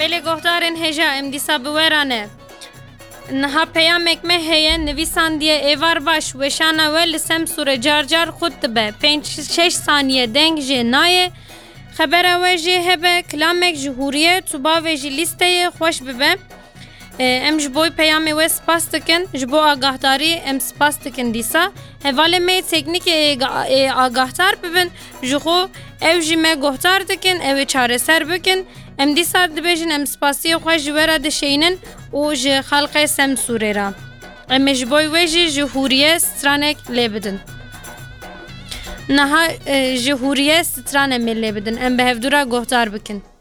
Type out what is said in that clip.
Bele gohtarên hêja em dîsa bi we ne. Niha peyamek me heye nivîsandiye êvar baş weşana we li Semsûrê car car xut dibe. 5-6 saniye deng jê nayê. Xebera we jê hebe kilamek ji hûriye tu bavê jî lîsteyê xweş bibe. Em ji bo peyamê we spas dikin. Ji bo agahdarî em spas dikin dîsa. Hevalê me teknîkê agahtar bibin ji xwe ew jî me guhtar dikin ew ê çareser bikin. Em dîsa dibêjin em spasiyê xwe ji we re dişeynin û ji xelqê Semsûrê re. Em ê ji bo wê jî ji hûriye stranek lê bidin. Niha ji hûriye stran em ê lê bidin. Em bi hevdûra guhtar bikin.